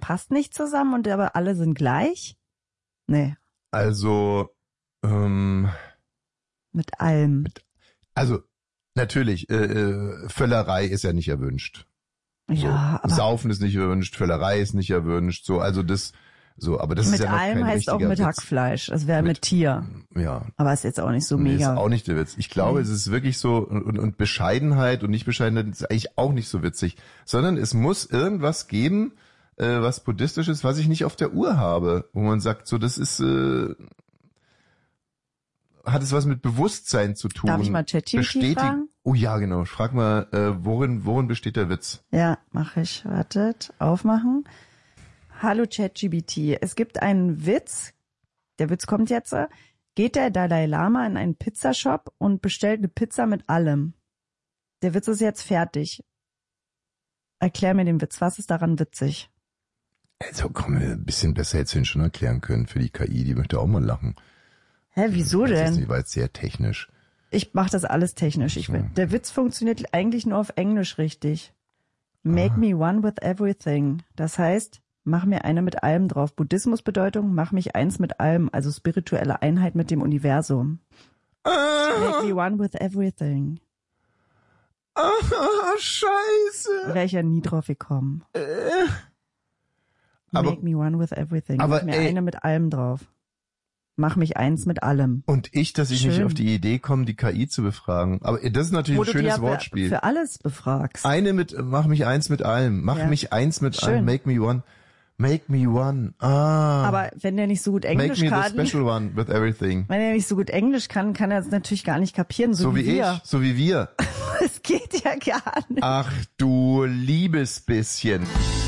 passt nicht zusammen und aber alle sind gleich? Nee. Also, mit allem. Also, natürlich, Völlerei ist ja nicht erwünscht. Ja, so. Saufen ist nicht erwünscht, Völlerei ist nicht erwünscht, so, also das, so, aber das ist ja noch kein richtiger Witz. Mit allem heißt auch mit Hackfleisch, das wäre mit Tier. Ja. Aber ist jetzt auch nicht so mega. Ist auch nicht der Witz. Ich glaube, es ist wirklich so, und Bescheidenheit und Nicht-Bescheidenheit ist eigentlich auch nicht so witzig, sondern es muss irgendwas geben, was buddhistisch ist, was ich nicht auf der Uhr habe, wo man sagt, so, das ist, hat es was mit Bewusstsein zu tun. Darf ich mal ChatGPT fragen? Oh ja, genau. Frag mal, worin besteht der Witz? Ja, mache ich. Wartet, aufmachen. Hallo ChatGPT. Es gibt einen Witz. Der Witz kommt jetzt. Geht der Dalai Lama in einen Pizzashop und bestellt eine Pizza mit allem. Der Witz ist jetzt fertig. Erklär mir den Witz. Was ist daran witzig? Also komm, ein bisschen besser hättest du ihn schon erklären können für die KI. Die möchte auch mal lachen. Hä, wieso denn? Das war jetzt sehr technisch. Ich mache das alles technisch. Der Witz funktioniert eigentlich nur auf Englisch richtig. Make me one with everything. Das heißt, mach mir eine mit allem drauf. Buddhismusbedeutung, mach mich eins mit allem, also spirituelle Einheit mit dem Universum. Make me one with everything. Scheiße. Wäre ich ja nie drauf gekommen. Make me one with everything. Aber mach mir eine mit allem drauf. Mach mich eins mit allem. Und dass ich nicht auf die Idee komme, die KI zu befragen. Aber das ist natürlich ein schönes Wortspiel. Für alles befragst. Mach mich eins mit allem. Mach mich eins mit allem. Make me one. Make me one. Aber wenn der nicht so gut Englisch kann. Make me the special one with everything. Wenn er nicht so gut Englisch kann er es natürlich gar nicht kapieren. So wie wir. So wie wir. Es geht ja gar nicht. Ach du liebes bisschen.